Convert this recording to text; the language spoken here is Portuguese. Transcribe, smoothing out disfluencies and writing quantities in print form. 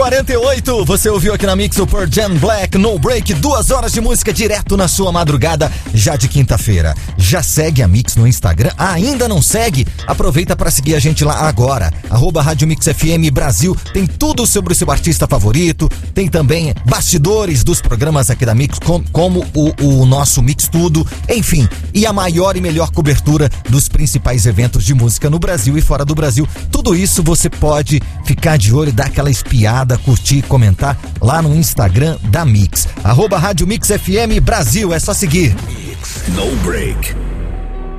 9h48, você ouviu aqui na Mix o Pearl Jam Black No Break, 2 horas de música direto na sua madrugada, já de quinta-feira. Já segue a Mix no Instagram? Ainda não segue? Aproveita para seguir a gente lá agora, @Rádio Mix FM Brasil, tem tudo sobre o seu artista favorito, tem também bastidores dos programas aqui da Mix, como o nosso Mix Tudo, enfim, e a maior e melhor cobertura dos principais eventos de música no Brasil e fora do Brasil. Tudo isso você pode ficar de olho, dar aquela espiada, curtir, comentar lá no Instagram da Mix, @Rádio Mix FM Brasil, é só seguir. Mix No Break.